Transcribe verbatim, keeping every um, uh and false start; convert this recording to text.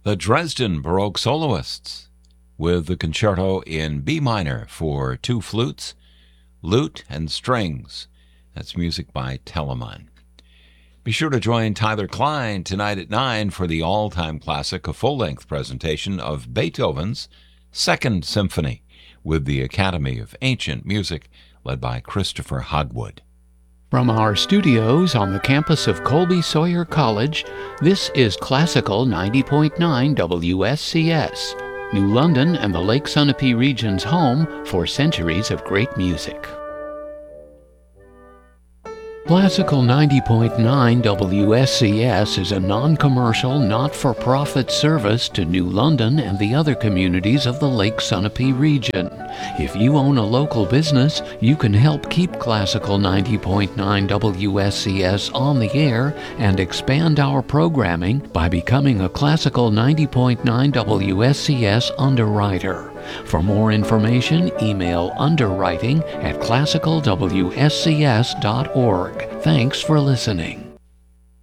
The Dresden Baroque Soloists with the concerto in B minor for two flutes, lute, and strings. That's music by Telemann. Be sure to join Tyler Klein tonight at nine for the all-time classic, a full-length presentation of Beethoven's Second Symphony with the Academy of Ancient Music, led by Christopher Hogwood. From our studios on the campus of Colby Sawyer College, this is Classical ninety point nine W S C S, New London and the Lake Sunapee region's home for centuries of great music. Classical ninety point nine W S C S is a non-commercial, not-for-profit service to New London and the other communities of the Lake Sunapee region. If you own a local business, you can help keep Classical ninety point nine W S C S on the air and expand our programming by becoming a Classical ninety point nine W S C S underwriter. For more information, email underwriting at classical w s c s dot org. Thanks for listening.